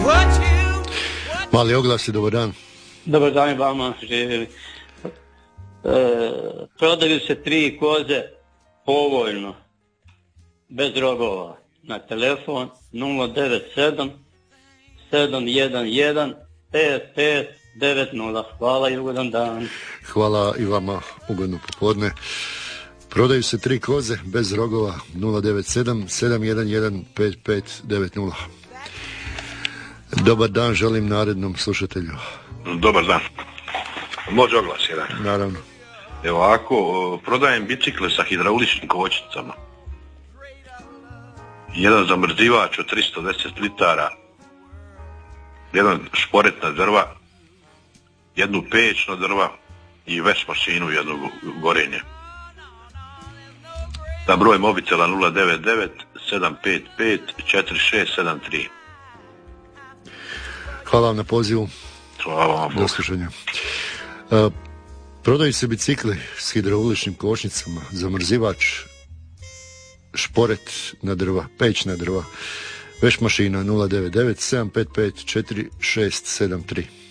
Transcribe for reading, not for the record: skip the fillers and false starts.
Mali oglasi, dobar dan. Dobar dan i vama, živjeli. Prodaju se 3 koze povoljno, bez rogova, na telefon 097 711 5590. Hvala i ugodan dan. Hvala i vama, ugodno popodne. Prodaju se 3 koze bez rogova 097 711 5590. Dobar dan, želim narednom slušatelju. Dobar dan. Može oglas jedan? Naravno. Evo ovako, prodajem bicikle sa hidrauličnim kočnicama. Jedan zamrzivač od 310 litara, jedan šporet na drva, jednu peć na drva i veš mašinu, jedno gorenje. Na broj mobitela 099 755 4673. Hvala vam na pozivu. Hvala vam. Do slušanja. Prodaju se bicikli s hidrauličnim kočnicama, zamrzivač, šporet na drva, peć na drva, veš mašina 099 755 4673.